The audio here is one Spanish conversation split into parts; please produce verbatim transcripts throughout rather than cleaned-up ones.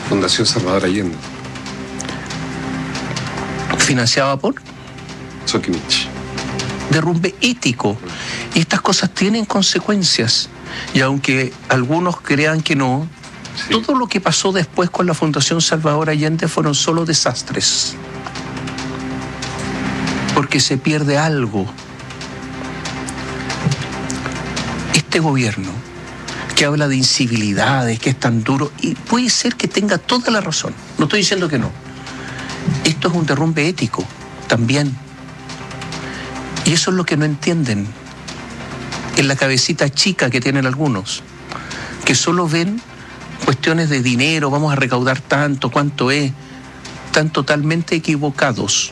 Fundación Salvador Allende. ¿Financiada por? Sokimich. Derrumbe ético. Y estas cosas tienen consecuencias. Y aunque algunos crean que no, sí. Todo lo que pasó después con la Fundación Salvador Allende fueron solo desastres. Porque se pierde algo. Este gobierno que habla de incivilidades, que es tan duro, y puede ser que tenga toda la razón. No estoy diciendo que no. Esto es un derrumbe ético también. Y eso es lo que no entienden en la cabecita chica que tienen algunos, que solo ven cuestiones de dinero, vamos a recaudar tanto, cuánto es. Están totalmente equivocados.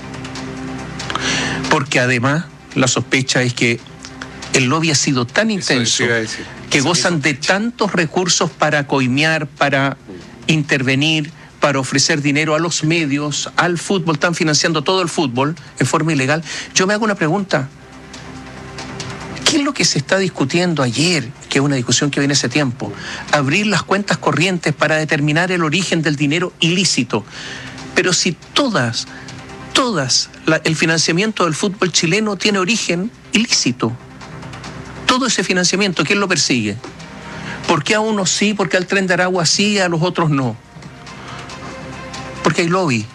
Porque además la sospecha es que el lobby ha sido tan intenso que gozan de tantos recursos para coimear, para intervenir, para ofrecer dinero a los medios, al fútbol, están financiando todo el fútbol en forma ilegal. Yo me hago una pregunta. ¿Qué es lo que se está discutiendo ayer, que es una discusión que viene hace tiempo? Abrir las cuentas corrientes para determinar el origen del dinero ilícito. Pero si todas, todas, la, el financiamiento del fútbol chileno tiene origen ilícito. Todo ese financiamiento, ¿quién lo persigue? ¿Por qué a unos sí, por qué al Tren de Aragua sí, a los otros no? Porque hay lobby.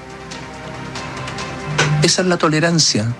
Esa es la tolerancia.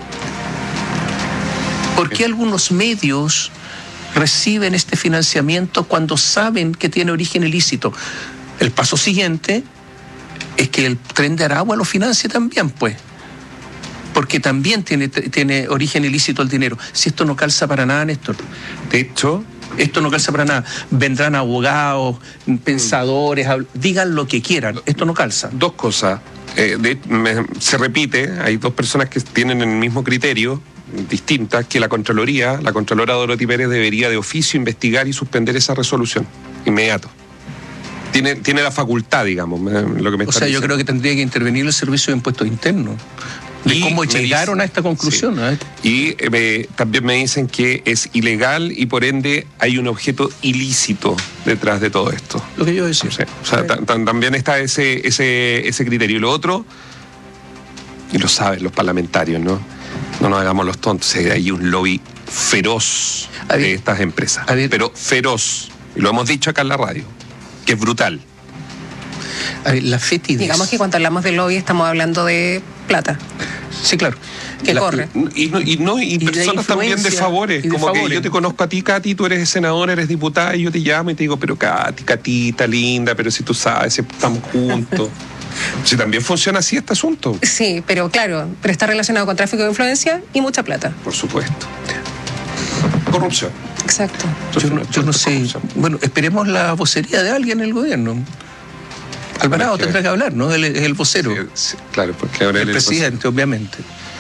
¿Por qué algunos medios reciben este financiamiento cuando saben que tiene origen ilícito? El paso siguiente es que el Tren de Aragua lo financie también, pues. Porque también tiene, tiene origen ilícito el dinero. Si esto no calza para nada, Néstor. De hecho, esto no calza para nada. Vendrán abogados, pensadores, digan lo que quieran. Esto no calza. Dos cosas. Eh, de, me, se repite, hay dos personas que tienen el mismo criterio, distintas, que la Contraloría, la Contralora Dorothy Pérez debería de oficio investigar y suspender esa resolución. Inmediato. Tiene, tiene la facultad, digamos, lo que me O sea, yo diciendo. creo que tendría que intervenir el Servicio de Impuestos Internos. De y cómo llegaron dice, a esta conclusión. Sí. ¿eh? Y eh, también me dicen que es ilegal y por ende hay un objeto ilícito detrás de todo esto. Lo que yo decía. Sí. O sea, t- t- también está ese, ese, ese criterio. Y lo otro, y lo saben los parlamentarios, ¿no? No nos hagamos los tontos. Hay un lobby feroz ver, de estas empresas. Ver, pero feroz. Y lo hemos dicho acá en la radio. Que es brutal. A ver, la fetidez. Digamos que cuando hablamos de lobby estamos hablando de plata. Sí, claro. Que la, corre. Y, y, no, y, y personas también de favores. De como favores. Que yo te conozco a ti, Katy, tú eres senadora, eres diputada, y yo te llamo y te digo, pero Katy, Catita, linda, pero si tú sabes, si estamos juntos. Si también funciona así este asunto. Sí, pero claro, pero está relacionado con tráfico de influencia y mucha plata. Por supuesto. Corrupción. Exacto. Yo no, yo no sé. Bueno, esperemos la vocería de alguien en el gobierno. Alvarado bueno, tendrá que hablar, ¿no? Él es el vocero. Sí, sí, claro, porque ahora el él presidente, el obviamente.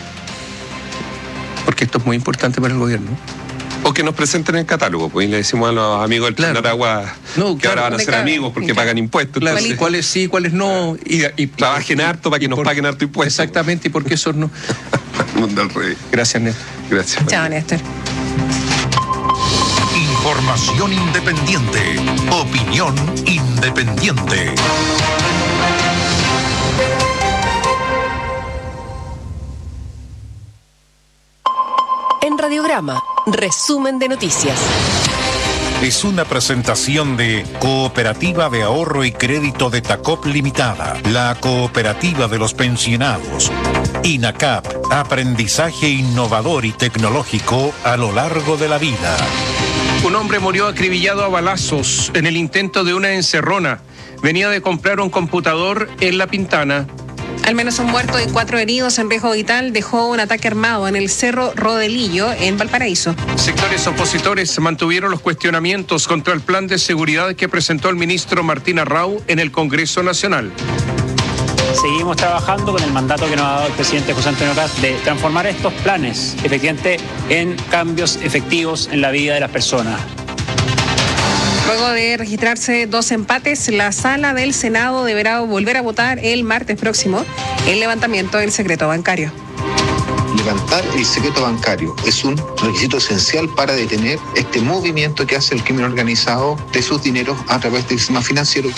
Porque esto es muy importante para el gobierno. O que nos presenten el catálogo, pues y le decimos a los amigos del Tren de Aragua no, que claro, ahora van a ser cada, amigos porque claro, pagan impuestos. Claro, entonces, cuáles sí, cuáles no. Y, y, trabajen y, harto para que nos por, paguen harto impuestos. Exactamente, y por qué esos no. Mundo al revés. Gracias, Néstor. Gracias. Chao, Néstor. Información independiente. Opinión independiente. En Radiograma, resumen de noticias. Es una presentación de Cooperativa de Ahorro y Crédito de Tacop Limitada, la cooperativa de los pensionados. INACAP, aprendizaje innovador y tecnológico a lo largo de la vida. Un hombre murió acribillado a balazos en el intento de una encerrona. Venía de comprar un computador en La Pintana. Al menos un muerto y cuatro heridos en riesgo vital dejó un ataque armado en el Cerro Rodelillo, en Valparaíso. Sectores opositores mantuvieron los cuestionamientos contra el plan de seguridad que presentó el ministro Martín Arrau en el Congreso Nacional. Seguimos trabajando con el mandato que nos ha dado el presidente José Antonio Kast de transformar estos planes, efectivamente, en cambios efectivos en la vida de las personas. Luego de registrarse dos empates, la sala del Senado deberá volver a votar el martes próximo el levantamiento del secreto bancario. Levantar el secreto bancario es un requisito esencial para detener este movimiento que hace el crimen organizado de sus dineros a través del sistema financiero.